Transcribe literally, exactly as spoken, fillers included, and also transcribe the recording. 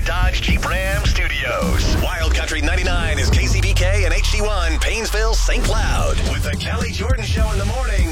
Dodge Jeep Ram Studios. Wild Country ninety-nine is K C B K and H D one, Painesville, Saint Cloud. With the Kelly Jordan Show in the morning.